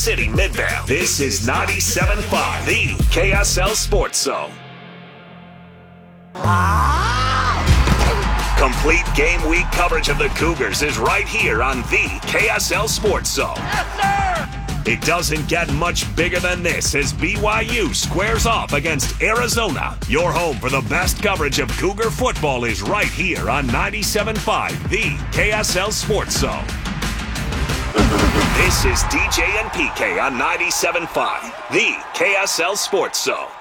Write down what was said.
City Midvale. This is 97.5, the KSL Sports Zone. Complete game week coverage of the Cougars is right here on the KSL Sports Zone. Yes, sir! It doesn't get much bigger than this as BYU squares off against Arizona. Your home for the best coverage of Cougar football is right here on 97.5, the KSL Sports Zone. This is DJ and PK on 97.5, the KSL Sports Zone.